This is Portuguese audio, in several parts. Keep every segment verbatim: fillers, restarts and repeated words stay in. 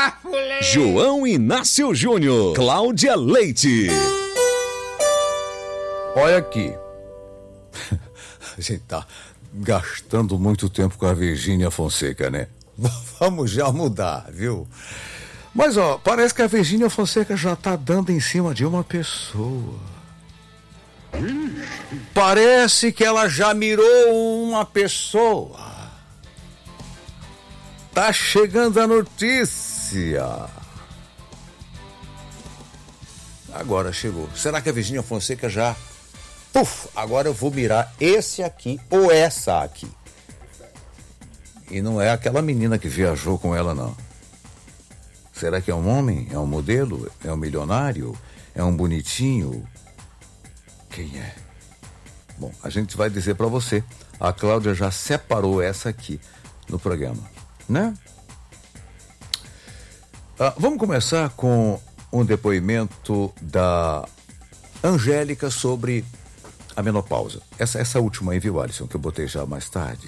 João Inácio Júnior, Cláudia Leite. Olha aqui. A gente tá gastando muito tempo com a Virgínia Fonseca, né? Vamos já mudar, viu? Mas, ó, parece que a Virgínia Fonseca já tá dando em cima de uma pessoa. Parece que ela já mirou uma pessoa. Tá chegando a notícia. Agora chegou. Será que a Virgínia Fonseca já... Puf, agora eu vou mirar esse aqui ou essa aqui. E não é aquela menina que viajou com ela, não. Será que é um homem? É um modelo? É um milionário? É um bonitinho? Quem é? Bom, a gente vai dizer pra você. A Cláudia já separou essa aqui no programa, né? Ah, vamos começar com um depoimento da Angélica sobre a menopausa. Essa, essa última aí, viu, Alisson, que eu botei já mais tarde.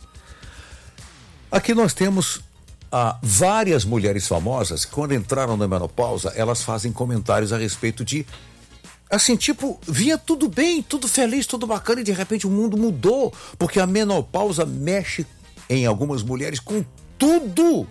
Aqui nós temos ah, várias mulheres famosas que, quando entraram na menopausa, elas fazem comentários a respeito de, assim, tipo, vinha tudo bem, tudo feliz, tudo bacana, e de repente o mundo mudou, porque a menopausa mexe em algumas mulheres com tudo.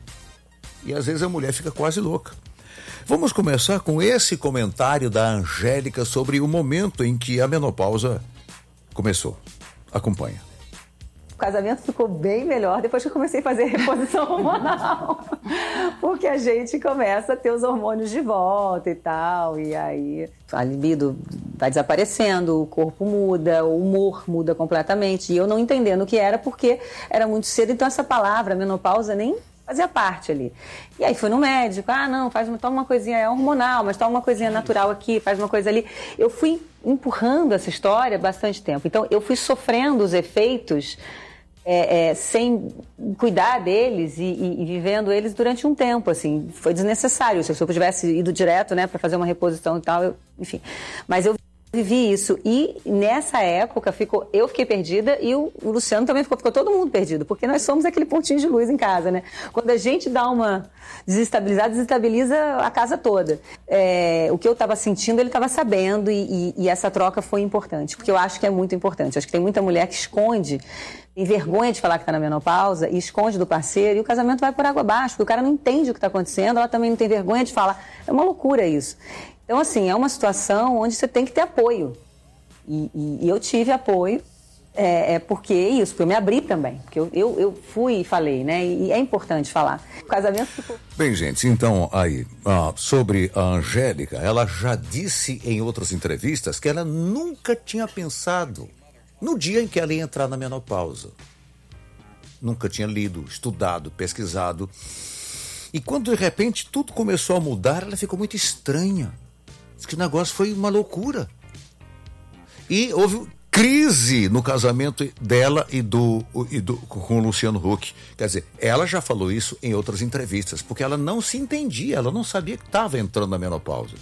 E às vezes a mulher fica quase louca. Vamos começar com esse comentário da Angélica sobre o momento em que a menopausa começou. Acompanha. O casamento ficou bem melhor depois que eu comecei a fazer reposição hormonal. Porque a gente começa a ter os hormônios de volta e tal. E aí a libido vai desaparecendo, o corpo muda, o humor muda completamente. E eu não entendendo o que era, porque era muito cedo. Então essa palavra, menopausa, nem fazia parte ali. E aí fui no médico, ah não, faz uma, toma uma coisinha, é hormonal, mas toma uma coisinha natural aqui, faz uma coisa ali. Eu fui empurrando essa história bastante tempo. Então eu fui sofrendo os efeitos é, é, sem cuidar deles e, e, e vivendo eles durante um tempo, assim. Foi desnecessário. Se eu tivesse ido direto, né, para fazer uma reposição e tal, eu, enfim. Mas eu vivi isso e nessa época ficou, eu fiquei perdida e o, o Luciano também ficou, ficou todo mundo perdido, porque nós somos aquele pontinho de luz em casa, né? Quando a gente dá uma desestabilizada, desestabiliza a casa toda. É, o que eu estava sentindo, ele estava sabendo e, e, e essa troca foi importante, porque eu acho que é muito importante. Eu acho que tem muita mulher que esconde, tem vergonha de falar que está na menopausa e esconde do parceiro e o casamento vai por água abaixo, porque o cara não entende o que está acontecendo, ela também não tem vergonha de falar. É uma loucura isso. Então, assim, é uma situação onde você tem que ter apoio. E, e, e eu tive apoio, é, é porque isso, porque eu me abri também. Porque eu, eu, eu fui e falei, né? E, e é importante falar. O casamento ficou... Bem, gente, então, aí, ah, sobre a Angélica, ela já disse em outras entrevistas que ela nunca tinha pensado no dia em que ela ia entrar na menopausa. Nunca tinha lido, estudado, pesquisado. E quando, de repente, tudo começou a mudar, ela ficou muito estranha. Que o negócio foi uma loucura. E houve crise no casamento dela e do, e do com o Luciano Huck. Quer dizer, ela já falou isso em outras entrevistas, porque ela não se entendia, ela não sabia que estava entrando na menopausa.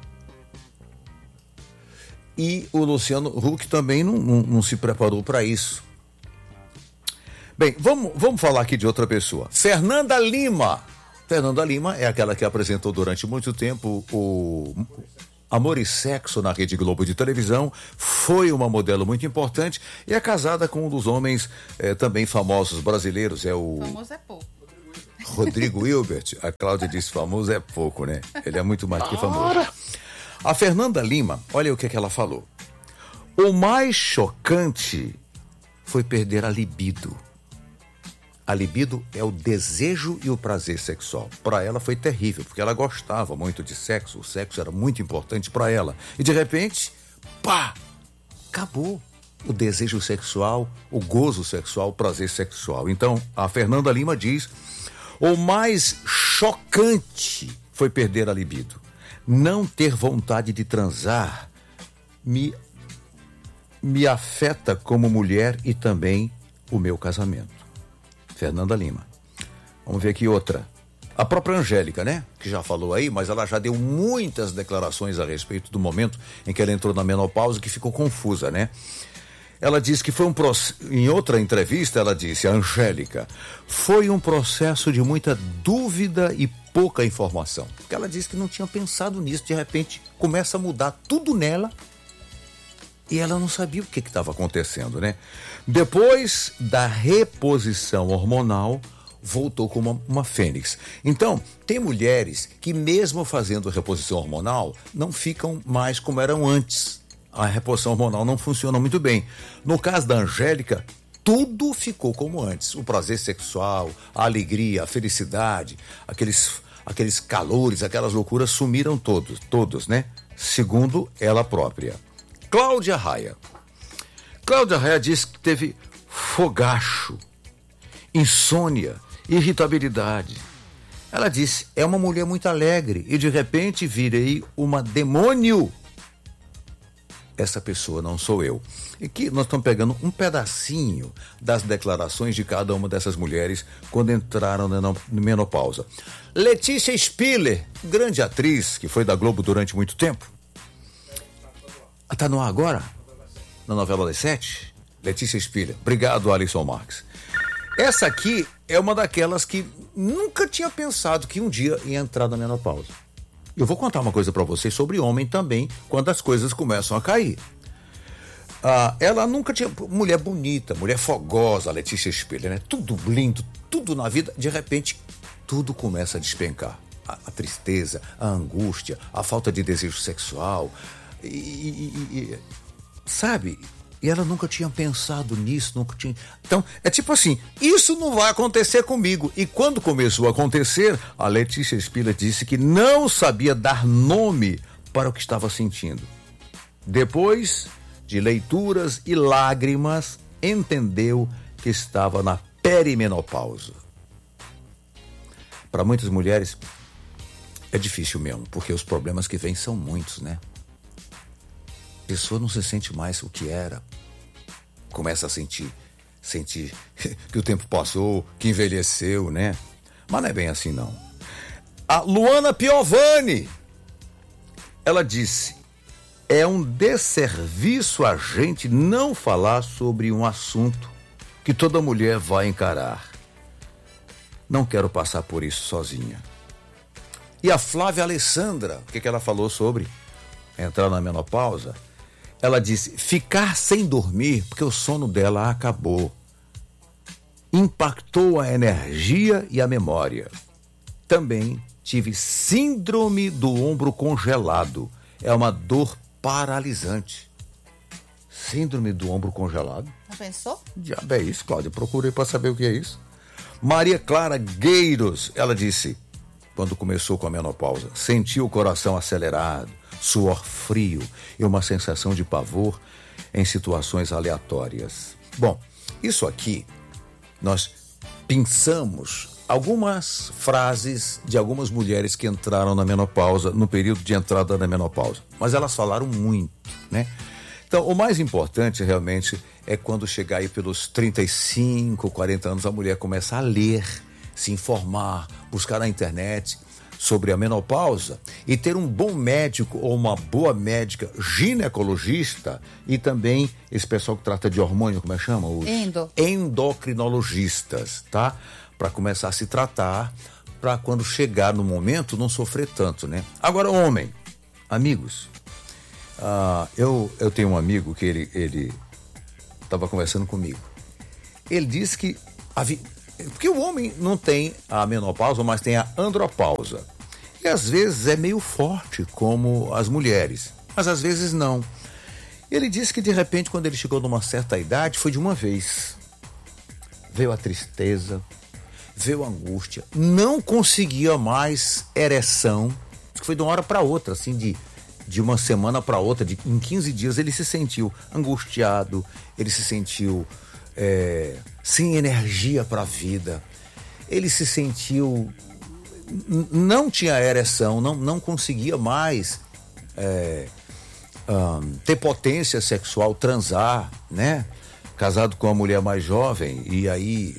E o Luciano Huck também não, não, não se preparou para isso. Bem, vamos, vamos falar aqui de outra pessoa. Fernanda Lima. Fernanda Lima é aquela que apresentou durante muito tempo o Amor e Sexo na Rede Globo de televisão, foi uma modelo muito importante e é casada com um dos homens eh, também famosos brasileiros, é o... Famoso é pouco. Rodrigo Hilbert. A Cláudia disse famoso é pouco, né? Ele é muito mais que famoso. A Fernanda Lima, olha o que, é que ela falou. O mais chocante foi perder a libido. A libido é o desejo e o prazer sexual. Para ela foi terrível, porque ela gostava muito de sexo, o sexo era muito importante para ela. E de repente, pá, acabou o desejo sexual, o gozo sexual, o prazer sexual. Então, a Fernanda Lima diz, o mais chocante foi perder a libido. Não ter vontade de transar me, me afeta como mulher e também o meu casamento. Fernanda Lima. Vamos ver aqui outra. A própria Angélica, né? Que já falou aí, mas ela já deu muitas declarações a respeito do momento em que ela entrou na menopausa, que ficou confusa, né? ela disse que foi um processo, em outra entrevista ela disse, a Angélica, foi um processo de muita dúvida e pouca informação. Porque ela disse que não tinha pensado nisso, de repente começa a mudar tudo nela e ela não sabia o que estava acontecendo, né? Depois da reposição hormonal, voltou como uma, uma fênix. Então, tem mulheres que mesmo fazendo reposição hormonal, não ficam mais como eram antes. A reposição hormonal não funciona muito bem. No caso da Angélica, tudo ficou como antes. O prazer sexual, a alegria, a felicidade, aqueles, aqueles calores, aquelas loucuras sumiram todos, todos, né? Segundo ela própria. Cláudia Raia. Cláudia Raia disse que teve fogacho, insônia, irritabilidade. Ela disse, é uma mulher muito alegre e de repente virei uma demônio. Essa pessoa não sou eu. E que nós estamos pegando um pedacinho das declarações de cada uma dessas mulheres quando entraram na menopausa. Letícia Spiller, grande atriz que foi da Globo durante muito tempo. Está no ar agora? Na novela das sete? Letícia Spiller. Obrigado, Alisson Marques. Essa aqui é uma daquelas que nunca tinha pensado que um dia ia entrar na menopausa. Eu vou contar uma coisa para vocês sobre homem também, quando as coisas começam a cair. Ah, ela nunca tinha... Mulher bonita, mulher fogosa, Letícia Spiller, né? Tudo lindo, tudo na vida. De repente, tudo começa a despencar. A, a tristeza, a angústia, a falta de desejo sexual. E, e, e, sabe... E ela nunca tinha pensado nisso, nunca tinha... Então, é tipo assim, isso não vai acontecer comigo. E quando começou a acontecer, a Letícia Spiller disse que não sabia dar nome para o que estava sentindo. Depois de leituras e lágrimas, entendeu que estava na perimenopausa. Para muitas mulheres, é difícil mesmo, porque os problemas que vêm são muitos, né? A pessoa não se sente mais o que era. Começa a sentir, sentir que o tempo passou, que envelheceu, né? Mas não é bem assim, não. A Luana Piovani, ela disse, é um desserviço a gente não falar sobre um assunto que toda mulher vai encarar. Não quero passar por isso sozinha. E a Flávia Alessandra, o que, que ela falou sobre entrar na menopausa? Ela disse, ficar sem dormir porque o sono dela acabou. Impactou a energia e a memória. Também tive síndrome do ombro congelado. É uma dor paralisante. Síndrome do ombro congelado? Não pensou? Diabo é isso, Cláudia. Procurei para saber o que é isso. Maria Clara Gueiros, ela disse, quando começou com a menopausa, sentiu o coração acelerado, suor frio e uma sensação de pavor em situações aleatórias. Bom, isso aqui, nós pensamos algumas frases de algumas mulheres que entraram na menopausa, no período de entrada na menopausa, mas elas falaram muito, né? Então, o mais importante realmente é quando chegar aí pelos trinta e cinco, quarenta anos, a mulher começa a ler, se informar, buscar na internet sobre a menopausa e ter um bom médico ou uma boa médica ginecologista e também esse pessoal que trata de hormônio, como é que chama? Os Endo. endocrinologistas, tá? Para começar a se tratar, para quando chegar no momento não sofrer tanto, né? Agora, homem, amigos, uh, eu, eu tenho um amigo que ele ele estava conversando comigo. Ele disse que havia... Porque o homem não tem a menopausa, mas tem a andropausa. E às vezes é meio forte, como as mulheres. Mas às vezes não. Ele disse que de repente, quando ele chegou numa certa idade, foi de uma vez. Veio a tristeza, veio a angústia. Não conseguia mais ereção. Foi de uma hora para outra, assim, de, de uma semana para outra. De, em quinze dias ele se sentiu angustiado, ele se sentiu... É, sem energia para a vida, ele se sentiu, n- não tinha ereção, não, não conseguia mais é, um, ter potência sexual, transar, né? Casado com uma mulher mais jovem, e aí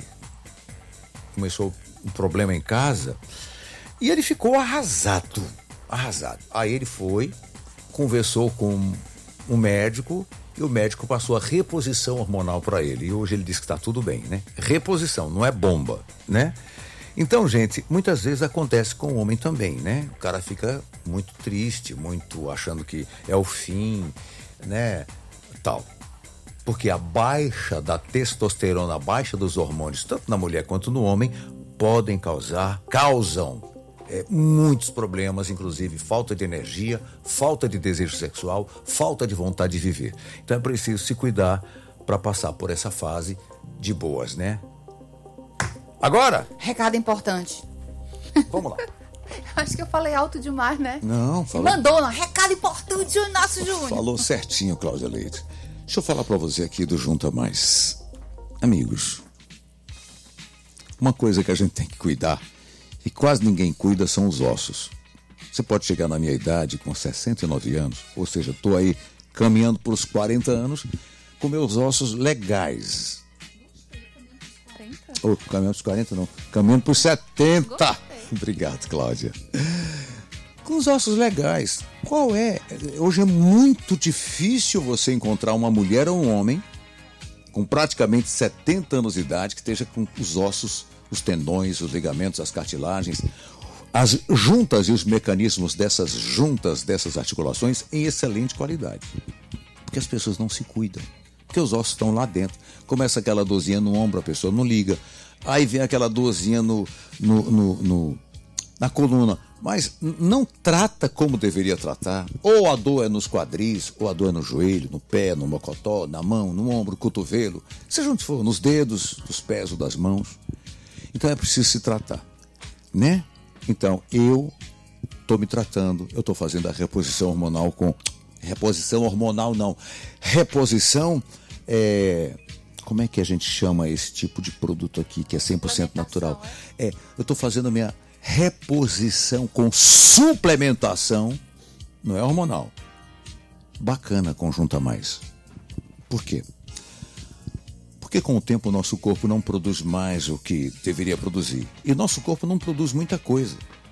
começou um problema em casa, e ele ficou arrasado, arrasado. Aí ele foi, conversou com um médico, E o médico passou a reposição hormonal para ele. E hoje ele diz que está tudo bem, né? Reposição, não é bomba, né? Então, gente, muitas vezes acontece com o homem também, né? O cara fica muito triste, muito achando que é o fim, né? Tal. Porque a baixa da testosterona, a baixa dos hormônios, tanto na mulher quanto no homem, podem causar, causam é, muitos problemas, inclusive falta de energia, falta de desejo sexual, falta de vontade de viver. Então é preciso se cuidar para passar por essa fase de boas, né? Agora! Recado importante. Vamos lá. Acho que eu falei alto demais, né? Não, falou. Mandou, não. Recado importante, o nosso Júnior. Falou certinho, Cláudia Leite. Deixa eu falar pra você aqui do Junta Mais. Amigos, uma coisa que a gente tem que cuidar, e quase ninguém cuida, são os ossos. Você pode chegar na minha idade com sessenta e nove anos, ou seja, tô aí caminhando por os quarenta anos, com meus ossos legais. Ou caminhando por quarenta, não. Caminhando por setenta. Gostei. Obrigado, Cláudia. Com os ossos legais. Qual é? Hoje é muito difícil você encontrar uma mulher ou um homem com praticamente setenta anos de idade que esteja com os ossos, os tendões, os ligamentos, as cartilagens, as juntas e os mecanismos dessas juntas, dessas articulações em excelente qualidade. Porque as pessoas não se cuidam. Porque os ossos estão lá dentro. Começa aquela dorzinha no ombro, a pessoa não liga. Aí vem aquela dorzinha no, no, no, no, na coluna. Mas não trata como deveria tratar. Ou a dor é nos quadris, ou a dor é no joelho, no pé, no mocotó, na mão, no ombro, no cotovelo. Seja onde for, nos dedos, dos pés ou das mãos. Então é preciso se tratar, né? Então eu estou me tratando, eu estou fazendo a reposição hormonal com... Reposição hormonal não. Reposição é... Como é que a gente chama esse tipo de produto aqui, que é cem por cento natural? É, eu estou fazendo a minha reposição com suplementação, não é hormonal. Bacana, Conjunta Mais. Por quê? Porque com o tempo o nosso corpo não produz mais o que deveria produzir. E nosso corpo não produz muita coisa.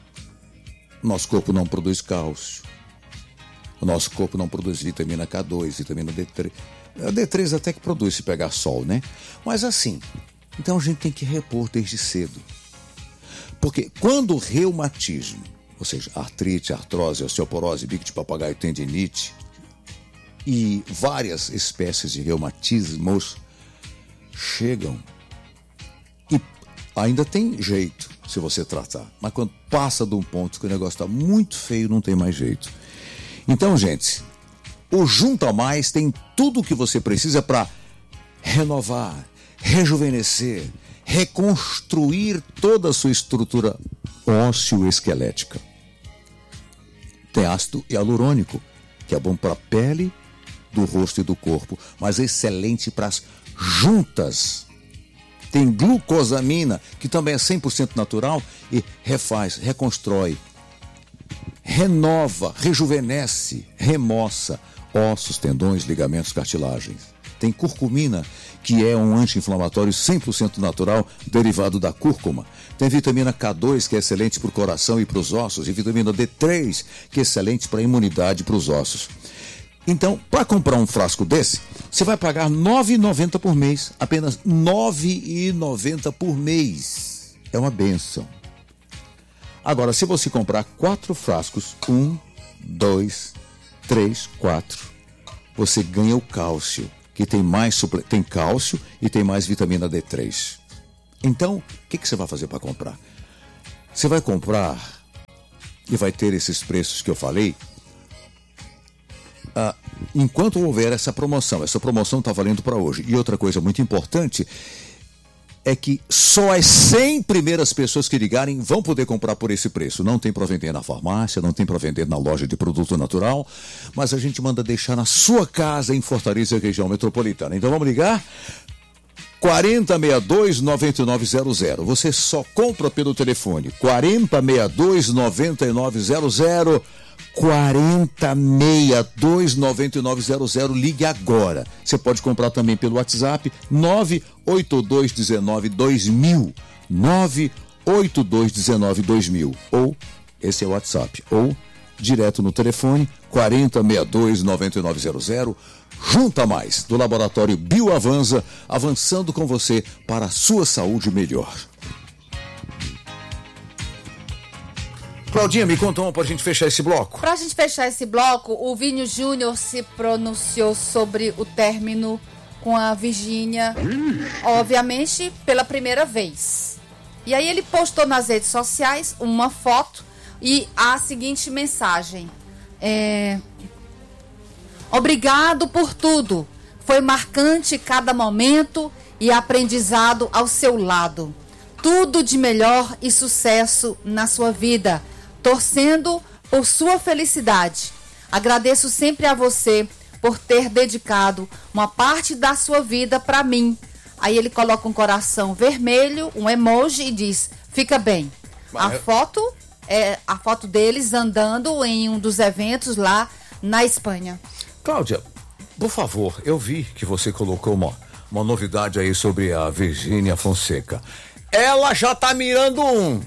Nosso corpo não produz cálcio. O nosso corpo não produz vitamina K dois, vitamina D três. A D três até que produz se pegar sol, né? Mas assim, então a gente tem que repor desde cedo. Porque quando o reumatismo, ou seja, artrite, artrose, osteoporose, bico de papagaio, tendinite e várias espécies de reumatismos chegam e ainda tem jeito se você tratar. Mas quando passa de um ponto que o negócio está muito feio, não tem mais jeito. Então, gente, o Junta Mais tem tudo o que você precisa para renovar, rejuvenescer, reconstruir toda a sua estrutura ósseo-esquelética. Tem ácido hialurônico, que é bom para a pele, do rosto e do corpo, mas é excelente para as juntas. Tem glucosamina, que também é cem por cento natural e refaz, reconstrói, renova, rejuvenesce, remoça ossos, tendões, ligamentos, cartilagens. Tem curcumina, que é um anti-inflamatório cem por cento natural, derivado da cúrcuma. Tem vitamina K dois, que é excelente para o coração e para os ossos, e vitamina D três, que é excelente para a imunidade e para os ossos. Então, para comprar um frasco desse, você vai pagar nove reais e noventa centavos por mês. Apenas nove reais e noventa centavos por mês. É uma bênção. Agora, se você comprar quatro frascos, um, dois, três, quatro, você ganha o cálcio, que tem mais suple... tem cálcio e tem mais vitamina D três. Então, o que, que você vai fazer para comprar? Você vai comprar e vai ter esses preços que eu falei, ah, enquanto houver essa promoção. Essa promoção está valendo para hoje. E outra coisa muito importante é que só as cem primeiras pessoas que ligarem vão poder comprar por esse preço. Não tem para vender na farmácia, não tem para vender na loja de produto natural, mas a gente manda deixar na sua casa em Fortaleza, região metropolitana. Então vamos ligar? quarenta, sessenta e dois, noventa e nove zero zero. Você só compra pelo telefone. quarenta, sessenta e dois, noventa e nove zero zero. quarenta, sessenta e dois, noventa e nove zero zero. Ligue agora. Você pode comprar também pelo WhatsApp nove oito dois um nove dois mil. nove oito dois um nove dois mil. Ou, esse é o WhatsApp. Ou, direto no telefone quarenta, sessenta e dois, noventa e nove zero zero. Junta Mais, do Laboratório Bioavanza, avançando com você para a sua saúde melhor. Claudinha, me conta uma pra gente fechar esse bloco. Pra gente fechar esse bloco, o Vini Júnior se pronunciou sobre o término com a Virgínia, obviamente, pela primeira vez. E aí ele postou nas redes sociais uma foto e a seguinte mensagem. É... Obrigado por tudo. Foi marcante cada momento e aprendizado ao seu lado. Tudo de melhor e sucesso na sua vida. Torcendo por sua felicidade. Agradeço sempre a você por ter dedicado uma parte da sua vida para mim. Aí ele coloca um coração vermelho, um emoji e diz, fica bem. A foto é a foto deles andando em um dos eventos lá na Espanha. Cláudia, por favor, eu vi que você colocou uma, uma novidade aí sobre a Virgínia Fonseca. Ela já tá mirando um.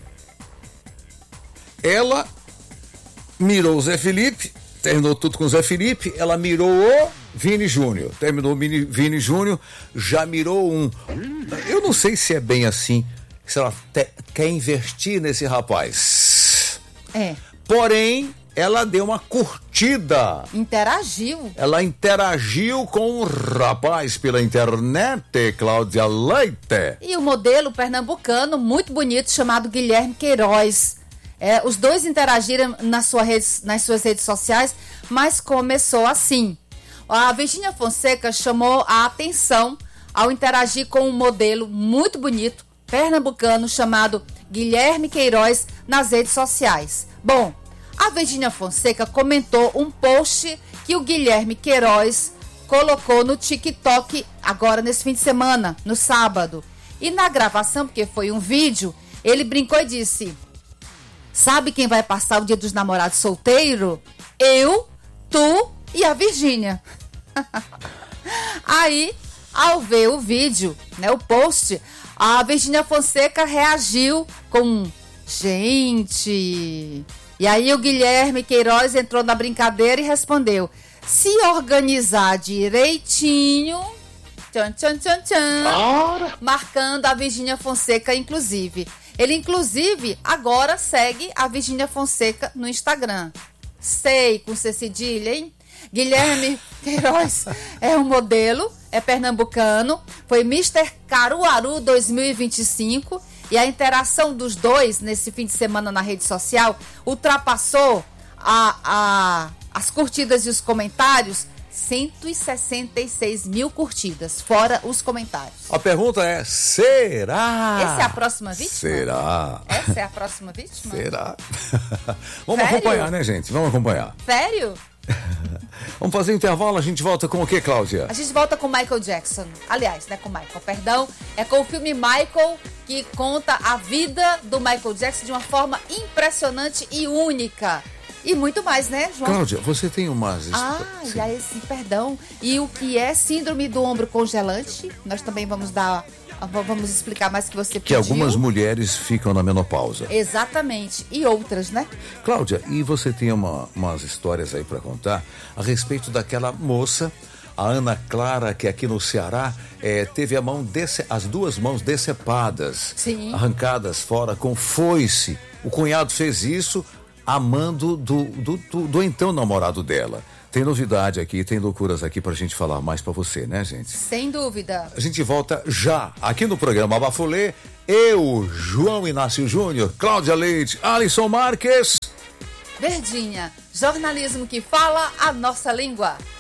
Ela mirou o Zé Felipe, terminou tudo com o Zé Felipe, ela mirou o Vini Júnior, terminou o Vini, Vini Júnior, já mirou um. Eu não sei se é bem assim, se ela te, quer investir nesse rapaz. É. Porém, ela deu uma curtida. Interagiu. Ela interagiu com o rapaz pela internet, Cláudia Leite. E o modelo pernambucano muito bonito chamado Guilherme Queiroz. É, os dois interagiram nas, sua redes, nas suas redes sociais, mas começou assim. A Virgínia Fonseca chamou a atenção ao interagir com um modelo muito bonito pernambucano chamado Guilherme Queiroz nas redes sociais. Bom, a Virgínia Fonseca comentou um post que o Guilherme Queiroz colocou no TikTok agora nesse fim de semana, no sábado. E na gravação, porque foi um vídeo, ele brincou e disse... Sabe quem vai passar o dia dos namorados solteiro? Eu, tu e a Virgínia. Aí, ao ver o vídeo, né, o post, a Virgínia Fonseca reagiu com gente. E aí o Guilherme Queiroz entrou na brincadeira e respondeu: se organizar direitinho, tchan, tchan, tchan, tchan, marcando a Virgínia Fonseca, inclusive. Ele, inclusive, agora segue a Virgínia Fonseca no Instagram. Sei, com C cedilha, hein? Guilherme Queiroz é um modelo, é pernambucano, foi mister Caruaru dois mil e vinte e cinco e a interação dos dois nesse fim de semana na rede social ultrapassou a, a, as curtidas e os comentários, cento e sessenta e seis mil curtidas, fora os comentários. A pergunta é, será? Essa é a próxima vítima? Será? Essa é a próxima vítima? Será? Vamos Sério? acompanhar, né, gente? Vamos acompanhar. Sério? Vamos fazer um intervalo, a gente volta com o que, Cláudia? A gente volta com Michael Jackson. Aliás, não é com Michael, perdão. É com o filme Michael, que conta a vida do Michael Jackson de uma forma impressionante e única. E muito mais, né, João? Cláudia, você tem umas... Ah, e aí sim, perdão. E o que é síndrome do ombro congelante? Nós também vamos dar... Vamos explicar mais que você pediu. Que algumas mulheres ficam na menopausa. Exatamente. E outras, né? Cláudia, e você tem uma, umas histórias aí para contar a respeito daquela moça, a Ana Clara, que aqui no Ceará é, teve a mão dece, as duas mãos decepadas, Sim. arrancadas fora com foice. O cunhado fez isso amando do, do, do, do então namorado dela. Tem novidade aqui, tem loucuras aqui pra gente falar mais pra você, né, gente? Sem dúvida. A gente volta já aqui no programa Bafulê. Eu, João Inácio Júnior, Cláudia Leite, Alisson Marques. Verdinha, jornalismo que fala a nossa língua.